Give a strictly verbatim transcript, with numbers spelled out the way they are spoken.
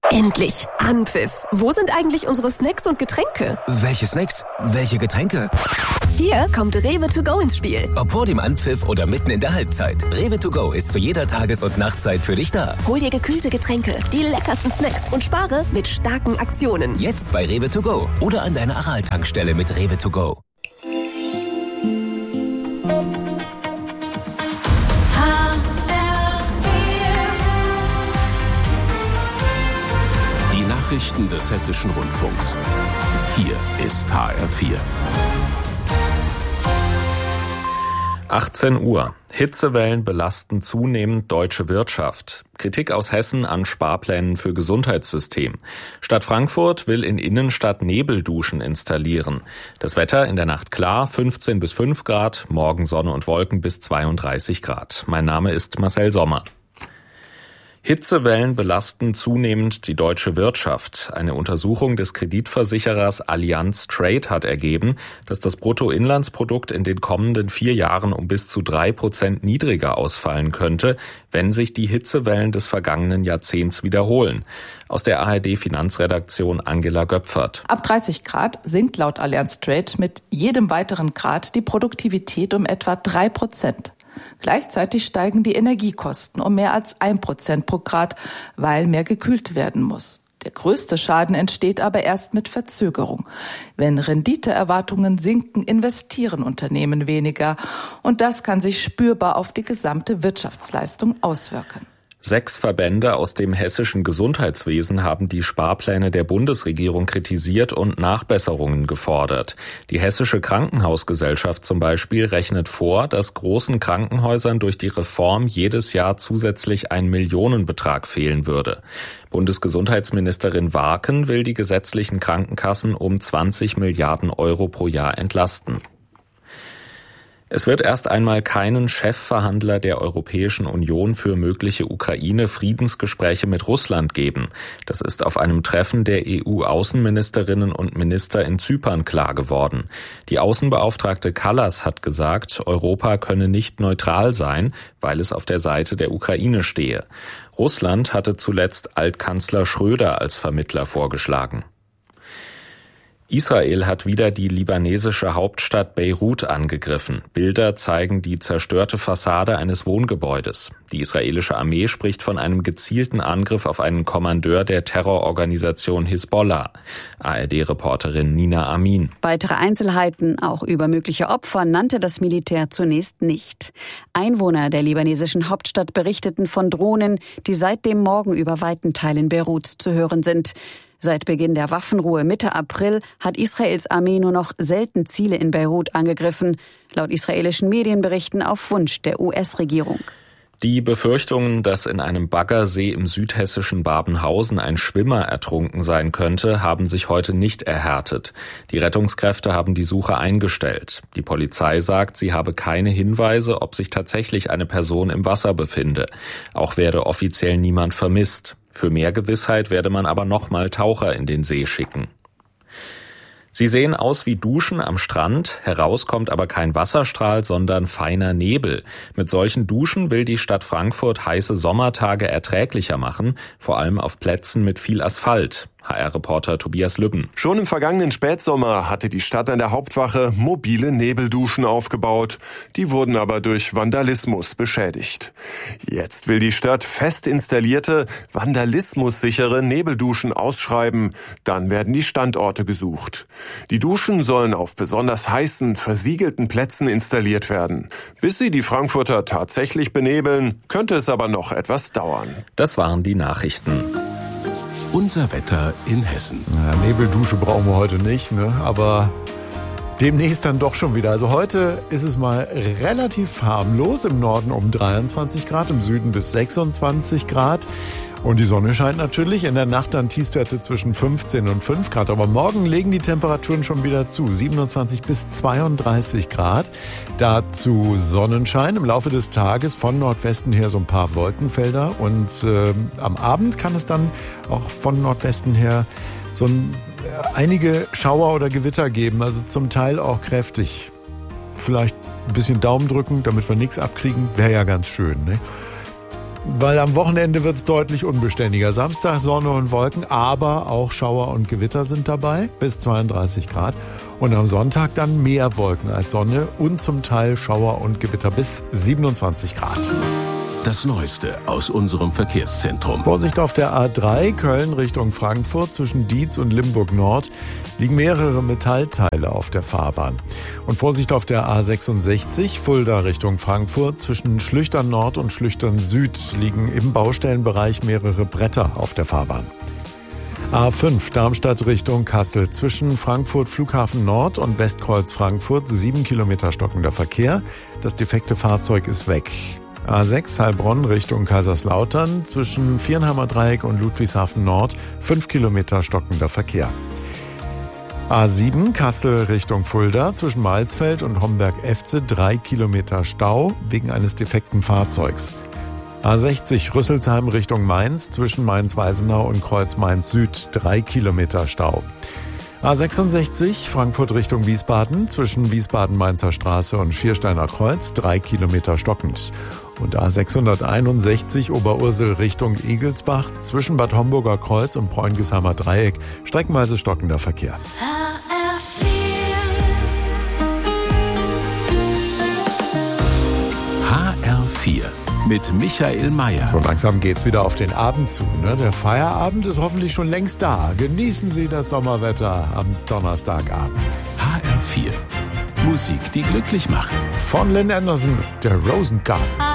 Endlich! Anpfiff! Wo sind eigentlich unsere Snacks und Getränke? Welche Snacks? Welche Getränke? Hier kommt Rewe to go ins Spiel. Ob vor dem Anpfiff oder mitten in der Halbzeit. Rewe to go ist zu jeder Tages- und Nachtzeit für dich da. Hol dir gekühlte Getränke, die leckersten Snacks und spare mit starken Aktionen. Jetzt bei Rewe to go oder an deiner Aral-Tankstelle mit Rewe to go. Nachrichten des Hessischen Rundfunks. Hier ist H R vier. achtzehn Uhr. Hitzewellen belasten zunehmend deutsche Wirtschaft. Kritik aus Hessen an Sparplänen für Gesundheitssystem. Stadt Frankfurt will in Innenstadt Nebelduschen installieren. Das Wetter in der Nacht klar, fünfzehn bis fünf Grad, morgen Sonne und Wolken bis zweiunddreißig Grad. Mein Name ist Marcel Sommer. Hitzewellen belasten zunehmend die deutsche Wirtschaft. Eine Untersuchung des Kreditversicherers Allianz Trade hat ergeben, dass das Bruttoinlandsprodukt in den kommenden vier Jahren um bis zu drei Prozent niedriger ausfallen könnte, wenn sich die Hitzewellen des vergangenen Jahrzehnts wiederholen. Aus der A R D-Finanzredaktion Angela Göpfert. Ab dreißig Grad sinkt laut Allianz Trade mit jedem weiteren Grad die Produktivität um etwa drei Prozent. Gleichzeitig steigen die Energiekosten um mehr als ein Prozent pro Grad, weil mehr gekühlt werden muss. Der größte Schaden entsteht aber erst mit Verzögerung. Wenn Renditeerwartungen sinken, investieren Unternehmen weniger. Und das kann sich spürbar auf die gesamte Wirtschaftsleistung auswirken. Sechs Verbände aus dem hessischen Gesundheitswesen haben die Sparpläne der Bundesregierung kritisiert und Nachbesserungen gefordert. Die Hessische Krankenhausgesellschaft zum Beispiel rechnet vor, dass großen Krankenhäusern durch die Reform jedes Jahr zusätzlich ein Millionenbetrag fehlen würde. Bundesgesundheitsministerin Warken will die gesetzlichen Krankenkassen um zwanzig Milliarden Euro pro Jahr entlasten. Es wird erst einmal keinen Chefverhandler der Europäischen Union für mögliche Ukraine-Friedensgespräche mit Russland geben. Das ist auf einem Treffen der E U-Außenministerinnen und Minister in Zypern klar geworden. Die Außenbeauftragte Kallas hat gesagt, Europa könne nicht neutral sein, weil es auf der Seite der Ukraine stehe. Russland hatte zuletzt Altkanzler Schröder als Vermittler vorgeschlagen. Israel hat wieder die libanesische Hauptstadt Beirut angegriffen. Bilder zeigen die zerstörte Fassade eines Wohngebäudes. Die israelische Armee spricht von einem gezielten Angriff auf einen Kommandeur der Terrororganisation Hisbollah. A R D-Reporterin Nina Amin. Weitere Einzelheiten, auch über mögliche Opfer, nannte das Militär zunächst nicht. Einwohner der libanesischen Hauptstadt berichteten von Drohnen, die seit dem Morgen über weiten Teilen Beiruts zu hören sind. Seit Beginn der Waffenruhe Mitte April hat Israels Armee nur noch selten Ziele in Beirut angegriffen, laut israelischen Medienberichten auf Wunsch der U S-Regierung. Die Befürchtungen, dass in einem Baggersee im südhessischen Babenhausen ein Schwimmer ertrunken sein könnte, haben sich heute nicht erhärtet. Die Rettungskräfte haben die Suche eingestellt. Die Polizei sagt, sie habe keine Hinweise, ob sich tatsächlich eine Person im Wasser befinde. Auch werde offiziell niemand vermisst. Für mehr Gewissheit werde man aber nochmal Taucher in den See schicken. Sie sehen aus wie Duschen am Strand, heraus kommt aber kein Wasserstrahl, sondern feiner Nebel. Mit solchen Duschen will die Stadt Frankfurt heiße Sommertage erträglicher machen, vor allem auf Plätzen mit viel Asphalt. H R-Reporter Tobias Lübben. Schon im vergangenen Spätsommer hatte die Stadt an der Hauptwache mobile Nebelduschen aufgebaut. Die wurden aber durch Vandalismus beschädigt. Jetzt will die Stadt fest installierte, vandalismussichere Nebelduschen ausschreiben. Dann werden die Standorte gesucht. Die Duschen sollen auf besonders heißen, versiegelten Plätzen installiert werden. Bis sie die Frankfurter tatsächlich benebeln, könnte es aber noch etwas dauern. Das waren die Nachrichten. Unser Wetter in Hessen. Ja, Nebeldusche brauchen wir heute nicht, ne? Aber demnächst dann doch schon wieder. Also heute ist es mal relativ harmlos. Im Norden um dreiundzwanzig Grad, im Süden bis sechsundzwanzig Grad. Und die Sonne scheint natürlich. In der Nacht dann Tiefstwerte zwischen fünfzehn und fünf Grad. Aber morgen legen die Temperaturen schon wieder zu. siebenundzwanzig bis zweiunddreißig Grad. Dazu Sonnenschein. Im Laufe des Tages von Nordwesten her so ein paar Wolkenfelder. Und äh, am Abend kann es dann auch von Nordwesten her so ein, äh, einige Schauer oder Gewitter geben. Also zum Teil auch kräftig. Vielleicht ein bisschen Daumen drücken, damit wir nichts abkriegen. Wäre ja ganz schön, ne? Weil am Wochenende wird es deutlich unbeständiger. Samstag Sonne und Wolken, aber auch Schauer und Gewitter sind dabei, bis zweiunddreißig Grad. Und am Sonntag dann mehr Wolken als Sonne und zum Teil Schauer und Gewitter bis siebenundzwanzig Grad. Das Neueste aus unserem Verkehrszentrum. Vorsicht auf der A drei, Köln Richtung Frankfurt, zwischen Dietz und Limburg Nord liegen mehrere Metallteile auf der Fahrbahn. Und Vorsicht auf der A sechsundsechzig, Fulda Richtung Frankfurt, zwischen Schlüchtern Nord und Schlüchtern Süd liegen im Baustellenbereich mehrere Bretter auf der Fahrbahn. A fünf, Darmstadt Richtung Kassel, zwischen Frankfurt Flughafen Nord und Westkreuz Frankfurt, sieben Kilometer stockender Verkehr. Das defekte Fahrzeug ist weg. A sechs, Heilbronn Richtung Kaiserslautern, zwischen Viernheimer Dreieck und Ludwigshafen Nord, fünf Kilometer stockender Verkehr. A sieben, Kassel Richtung Fulda, zwischen Mailsfeld und Homberg-Efze, drei Kilometer Stau wegen eines defekten Fahrzeugs. A sechzig, Rüsselsheim Richtung Mainz, zwischen Mainz-Weisenau und Kreuz Mainz-Süd, drei Kilometer Stau. A sechsundsechzig, Frankfurt Richtung Wiesbaden, zwischen Wiesbaden-Mainzer Straße und Schiersteiner Kreuz, drei Kilometer stockend. Und A sechshunderteinundsechzig, Oberursel Richtung Igelsbach, zwischen Bad Homburger Kreuz und Preungesheimer Dreieck, streckenweise stockender Verkehr. H R vier mit Michael Mayer. So langsam geht's wieder auf den Abend zu. Ne? Der Feierabend ist hoffentlich schon längst da. Genießen Sie das Sommerwetter am Donnerstagabend. H R vier. Musik, die glücklich macht. Von Lynn Anderson, der Rosengarten.